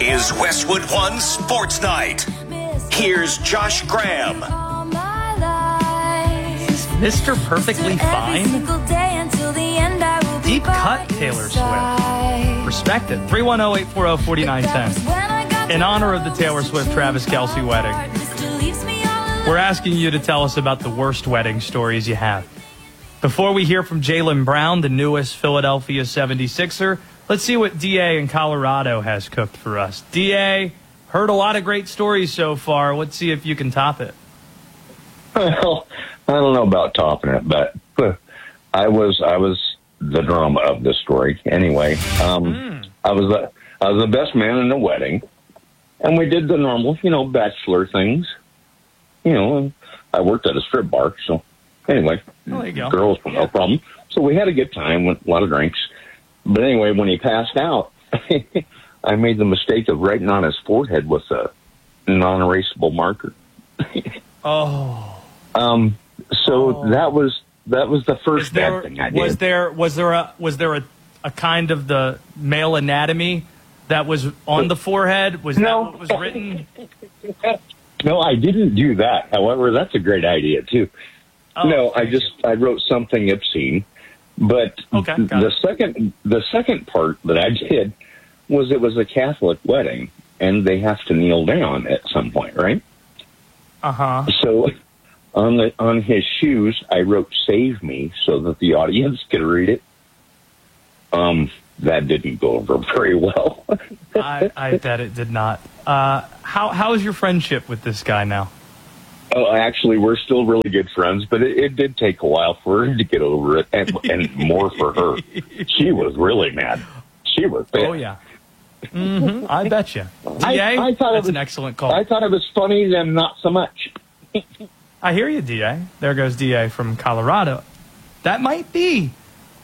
is Westwood One Sports Night. Here's Josh Graham. Mr. Perfectly Fine? Deep cut Taylor Swift. Respect it. 310-840-4910. In honor of the Taylor Swift-Travis Kelce wedding, we're asking you to tell us about the worst wedding stories you have. Before we hear from Jaylen Brown, the newest Philadelphia 76er, let's see what D.A. in Colorado has cooked for us. D.A., heard a lot of great stories so far. Let's see if you can top it. Well, I don't know about topping it, but I was the drama of the story. Anyway, I was the best man in the wedding, and we did the normal, bachelor things. I worked at a strip bar, so anyway, there you go. Girls were no problem. So we had a good time with a lot of drinks. But anyway, when he passed out, I made the mistake of writing on his forehead with a non-erasable marker. So that was the first bad thing I did. Was there a kind of the male anatomy that was on the forehead? Was that what was written? No, I didn't do that. However, that's a great idea too. I wrote something obscene. But the second part that I did was it was a Catholic wedding, and they have to kneel down at some point, right? So on his shoes, I wrote "Save Me" so that the audience could read it. That didn't go over very well. I bet it did not. How is your friendship with this guy now? Oh, actually, we're still really good friends, but it did take a while for her to get over it, and more for her. She was really mad. She was bad. Oh, yeah. I bet you. I thought that's an excellent call. I thought it was funny, then not so much. I hear you, D.A. There goes D.A. from Colorado. That might be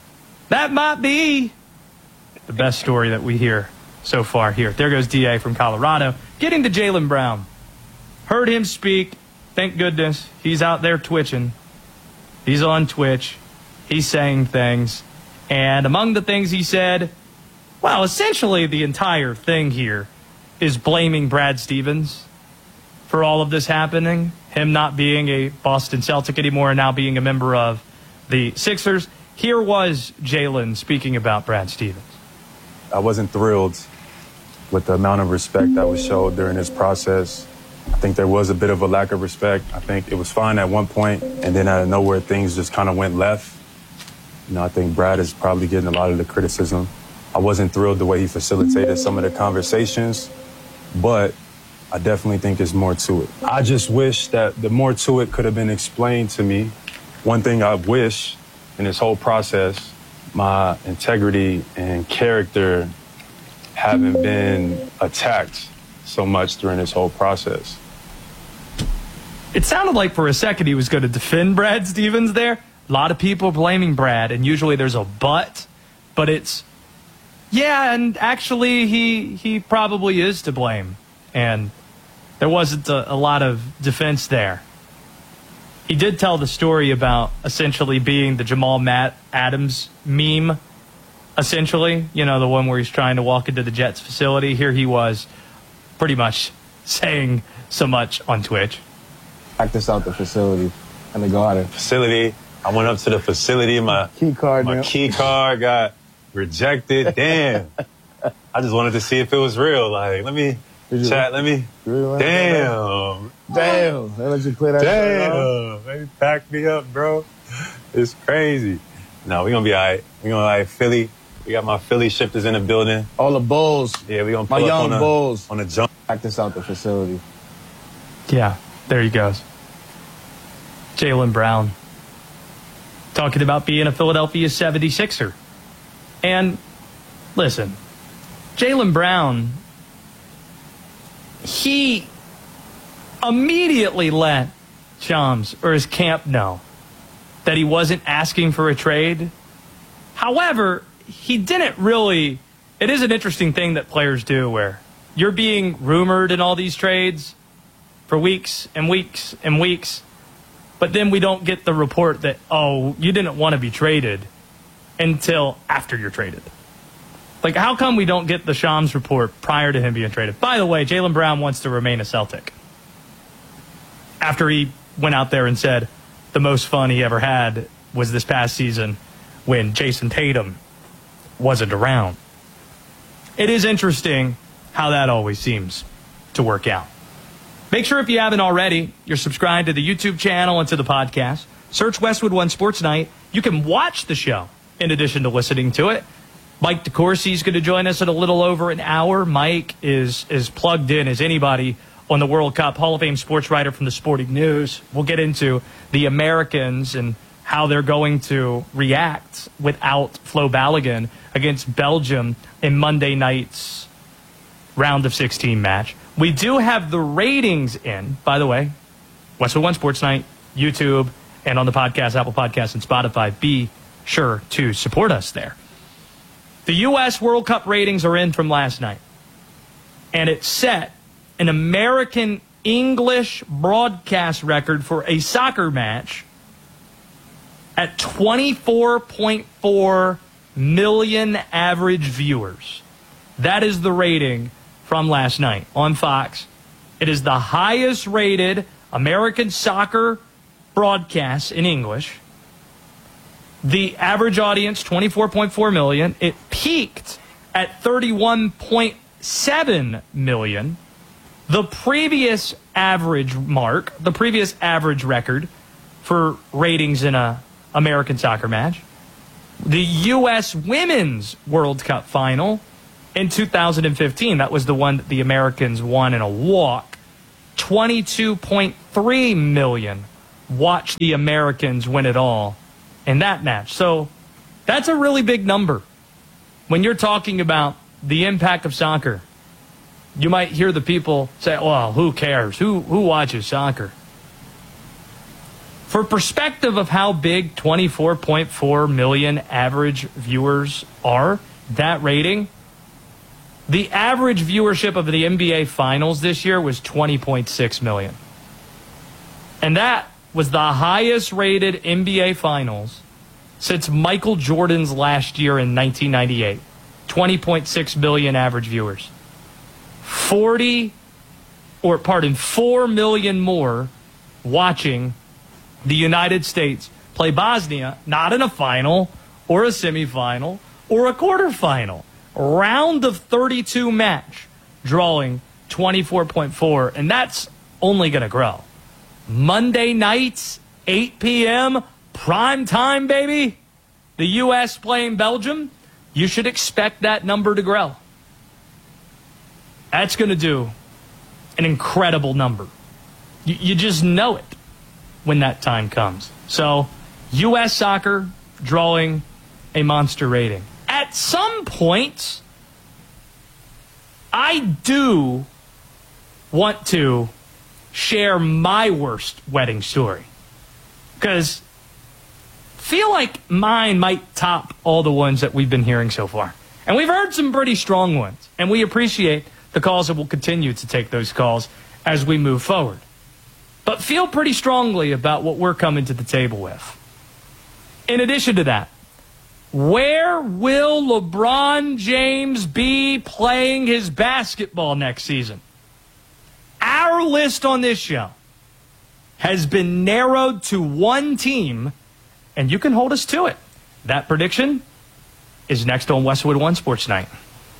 the best story that we hear so far here. There goes D.A. from Colorado. Getting to Jaylen Brown. Heard him speak. Thank goodness he's out there twitching. He's on Twitch. He's saying things. And among the things he said, well, essentially the entire thing here is blaming Brad Stevens for all of this happening. Him not being a Boston Celtic anymore and now being a member of the Sixers. Here was Jaylen speaking about Brad Stevens. I wasn't thrilled with the amount of respect that was showed during this process. I think there was a bit of a lack of respect. I think it was fine at one point, and then out of nowhere, things just kind of went left. I think Brad is probably getting a lot of the criticism. I wasn't thrilled the way he facilitated some of the conversations, but I definitely think there's more to it. I just wish that the more to it could have been explained to me. One thing I wish in this whole process, my integrity and character haven't been attacked so much during this whole process. It sounded like for a second he was going to defend Brad Stevens there. A lot of people blaming Brad, and usually there's a but it's, yeah, and actually he probably is to blame. And there wasn't a lot of defense there. He did tell the story about essentially being the Jamal Adams meme, essentially, the one where he's trying to walk into the Jets facility. Here he was pretty much saying so much on Twitch. Practice out the facility and the garden. Facility. I went up to the facility. My key card got rejected. Damn. I just wanted to see if it was real. Like, let me chat. Let me. Damn. They let you play that. Damn. They packed me up, bro. It's crazy. No, we're gonna be all right. We're gonna like Philly. We got my Philly shifters in the building. All the Bulls. Yeah, we're gonna pull up on Bulls on a jump. Practice out the facility. Yeah, there he goes. Jaylen Brown talking about being a Philadelphia 76er. And listen, Jaylen Brown, he immediately let Shams or his camp know that he wasn't asking for a trade. However, he didn't really. It is an interesting thing that players do where you're being rumored in all these trades for weeks and weeks and weeks, but then we don't get the report that, oh, you didn't want to be traded until after you're traded. Like, how come we don't get the Shams report prior to him being traded? By the way, Jaylen Brown wants to remain a Celtic. After he went out there and said the most fun he ever had was this past season when Jason Tatum wasn't around. It is interesting how that always seems to work out. Make sure if you haven't already, you're subscribed to the YouTube channel and to the podcast. Search Westwood One Sports Night. You can watch the show in addition to listening to it. Mike DeCourcy is going to join us in a little over an hour. Mike is plugged in as anybody on the World Cup. Hall of Fame sports writer from the Sporting News. We'll get into the Americans and how they're going to react without Flo Balogun against Belgium in Monday night's round of 16 match. We do have the ratings in, by the way, Westwood One Sports Night, YouTube, and on the podcast, Apple Podcasts, and Spotify. Be sure to support us there. The U.S. World Cup ratings are in from last night, and it set an American English broadcast record for a soccer match at 24.4 million average viewers. That is the rating from last night on Fox. It is the highest rated American soccer broadcast in English. The average audience, 24.4 million. It peaked at 31.7 million. The previous average mark, the previous average record for ratings in a American soccer match, the U.S. Women's World Cup final in 2015. That was the one that the Americans won in a walk. 22.3 million watched the Americans win it all in that match. So that's a really big number. When you're talking about the impact of soccer, you might hear the people say, well, who cares? Who watches soccer? For perspective of how big 24.4 million average viewers are, that rating, the average viewership of the NBA Finals this year was 20.6 million. And that was the highest rated NBA Finals since Michael Jordan's last year in 1998. 20.6 million average viewers. 4 million more watching the United States play Bosnia, not in a final or a semifinal or a quarterfinal. Round of 32 match, drawing 24.4, and that's only going to grow. Monday nights, 8 p.m., prime time, baby. The U.S. playing Belgium. You should expect that number to grow. That's going to do an incredible number. You just know it when that time comes. So, U.S. soccer drawing a monster rating. At some point, I do want to share my worst wedding story. Because I feel like mine might top all the ones that we've been hearing so far. And we've heard some pretty strong ones. And we appreciate the calls, and we'll continue to take those calls as we move forward. But feel pretty strongly about what we're coming to the table with. In addition to that, where will LeBron James be playing his basketball next season? Our list on this show has been narrowed to one team, and you can hold us to it. That prediction is next on Westwood One Sports Night.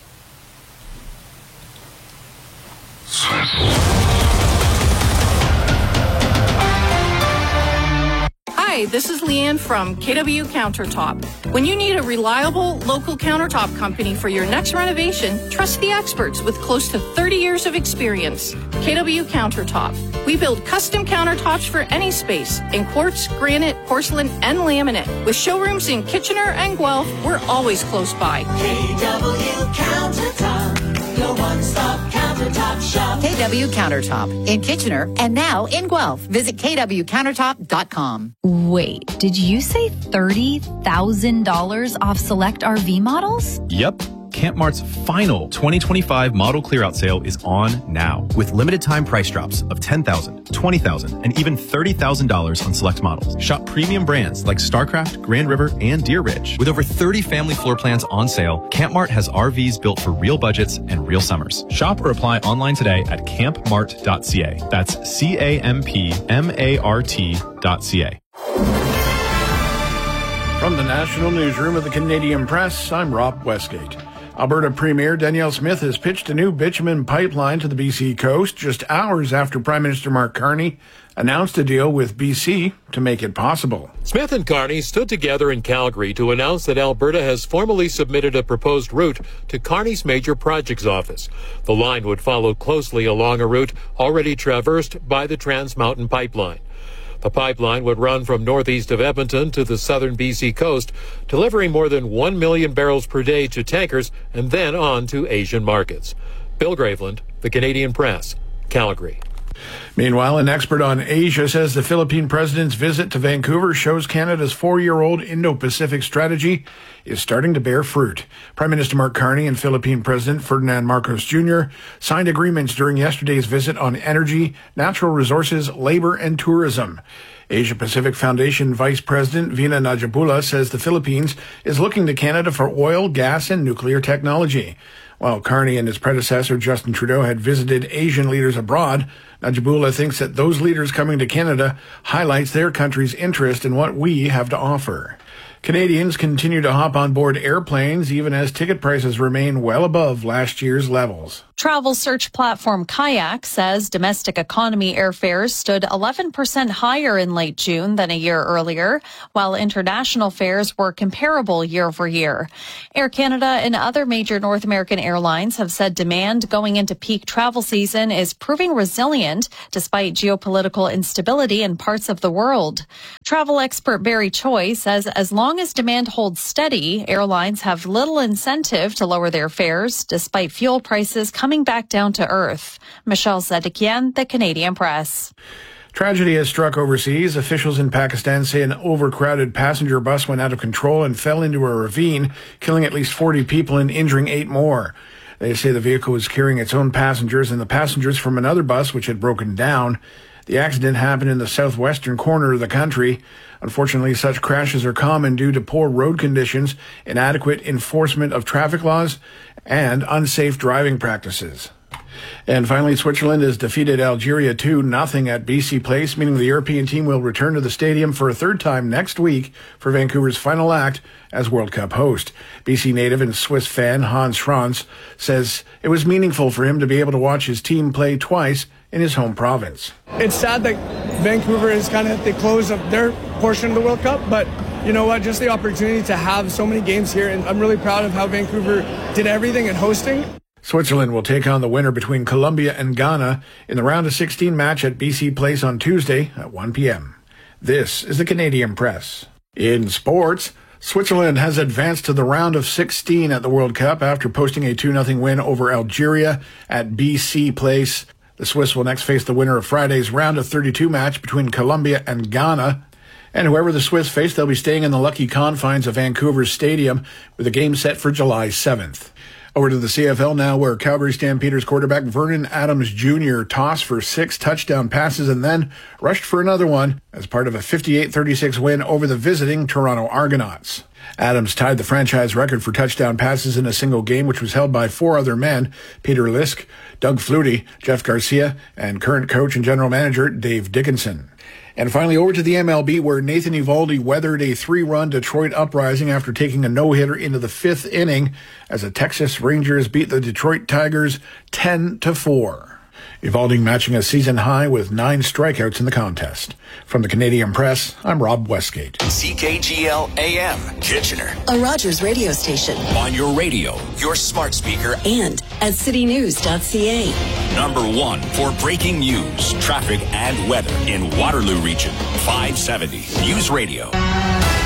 Hi, this is Leanne from KW Countertop. When you need a reliable local countertop company for your next renovation, trust the experts with close to 30 years of experience. KW Countertop. We build custom countertops for any space in quartz, granite, porcelain, and laminate. With showrooms in Kitchener and Guelph, we're always close by. KW Countertop, your one-stop countertop shop. KW Countertop in Kitchener and now in Guelph. Visit kwcountertop.com. Wait, did you say $30,000 off select RV models? Yep. Camp Mart's final 2025 model clearout sale is on now, with limited time price drops of $10,000, $20,000, and even $30,000 on select models. Shop premium brands like StarCraft, Grand River, and Deer Ridge. With over 30 family floor plans on sale, Camp Mart has RVs built for real budgets and real summers. Shop or apply online today at campmart.ca. That's CAMPMART.ca. From the National Newsroom of the Canadian Press, I'm Rob Westgate. Alberta Premier Danielle Smith has pitched a new bitumen pipeline to the BC coast just hours after Prime Minister Mark Carney announced a deal with BC to make it possible. Smith and Carney stood together in Calgary to announce that Alberta has formally submitted a proposed route to Carney's Major Projects Office. The line would follow closely along a route already traversed by the Trans Mountain Pipeline. The pipeline would run from northeast of Edmonton to the southern BC coast, delivering more than 1 million barrels per day to tankers and then on to Asian markets. Bill Graveland, The Canadian Press, Calgary. Meanwhile, an expert on Asia says the Philippine president's visit to Vancouver shows Canada's 4-year-old Indo-Pacific strategy is starting to bear fruit. Prime Minister Mark Carney and Philippine President Ferdinand Marcos Jr. signed agreements during yesterday's visit on energy, natural resources, labor, and tourism. Asia Pacific Foundation Vice President Vina Najabullah says the Philippines is looking to Canada for oil, gas, and nuclear technology. While Carney and his predecessor Justin Trudeau had visited Asian leaders abroad, Najibullah thinks that those leaders coming to Canada highlights their country's interest in what we have to offer. Canadians continue to hop on board airplanes even as ticket prices remain well above last year's levels. Travel search platform Kayak says domestic economy airfares stood 11% higher in late June than a year earlier, while international fares were comparable year over year. Air Canada and other major North American airlines have said demand going into peak travel season is proving resilient despite geopolitical instability in parts of the world. Travel expert Barry Choi says as long as demand holds steady, airlines have little incentive to lower their fares despite fuel prices coming back down to earth. Michelle Zedekian, The Canadian Press. Tragedy has struck overseas. Officials in Pakistan say an overcrowded passenger bus went out of control and fell into a ravine, killing at least 40 people and injuring 8 more. They say the vehicle was carrying its own passengers and the passengers from another bus which had broken down. The accident happened in the southwestern corner of the country. Unfortunately, such crashes are common due to poor road conditions, inadequate enforcement of traffic laws, and unsafe driving practices. And finally, Switzerland has defeated Algeria 2-0 at BC Place, meaning the European team will return to the stadium for a third time next week for Vancouver's final act as World Cup host. BC native and Swiss fan Hans Franz says it was meaningful for him to be able to watch his team play twice in his home province. It's sad that Vancouver is kind of at the close of their portion of the World Cup, but you know what, just the opportunity to have so many games here, and I'm really proud of how Vancouver did everything in hosting. Switzerland will take on the winner between Colombia and Ghana in the round of 16 match at BC Place on Tuesday at 1 p.m. This is the Canadian Press. In sports, Switzerland has advanced to the round of 16 at the World Cup after posting a 2-0 win over Algeria at BC Place. The Swiss will next face the winner of Friday's round of 32 match between Colombia and Ghana. And whoever the Swiss face, they'll be staying in the lucky confines of Vancouver's stadium with a game set for July 7th. Over to the CFL now, where Calgary Stampeders quarterback Vernon Adams Jr. tossed for 6 touchdown passes and then rushed for another one as part of a 58-36 win over the visiting Toronto Argonauts. Adams tied the franchise record for touchdown passes in a single game, which was held by 4 other men, Peter Lisk, Doug Flutie, Jeff Garcia, and current coach and general manager Dave Dickinson. And finally, over to the MLB, where Nathan Eovaldi weathered a 3-run Detroit uprising after taking a no-hitter into the 5th inning as the Texas Rangers beat the Detroit Tigers 10-4. Eovaldi matching a season high with 9 strikeouts in the contest. From the Canadian Press, I'm Rob Westgate. CKGL AM, Kitchener. A Rogers radio station. On your radio, your smart speaker, and at citynews.ca. #1 for breaking news, traffic, and weather in Waterloo Region. 570 News Radio.